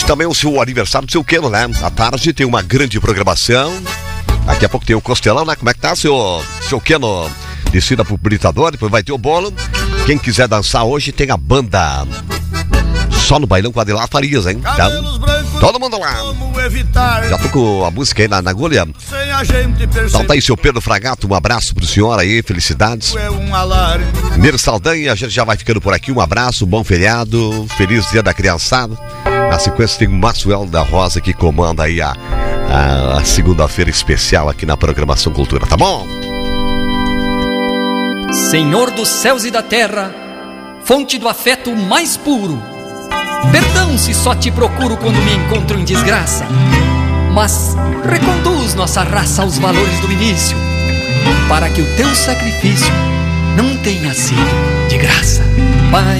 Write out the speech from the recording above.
também o seu aniversário do seu Keno, né? À tarde tem uma grande programação. Daqui a pouco tem o Costelão, né? Como é que tá, seu Keno? Descida pro britador, depois vai ter o bolo. Quem quiser dançar hoje tem a banda Só no Bailão com Adelar Farias, hein? Tá? Todo mundo lá. Já tô com a música aí na agulha. Então tá aí, seu Pedro Fragato, um abraço pro senhor aí, felicidades. Mir Saldanha, a gente já vai ficando por aqui, um abraço, bom feriado, feliz dia da criançada. Na sequência tem o Maxwell da Rosa que comanda aí a segunda-feira especial aqui na Programação Cultura, tá bom? Senhor dos céus e da terra, fonte do afeto mais puro, perdão se só te procuro quando me encontro em desgraça, mas reconduz nossa raça aos valores do início, para que o teu sacrifício não tenha sido de graça. Pai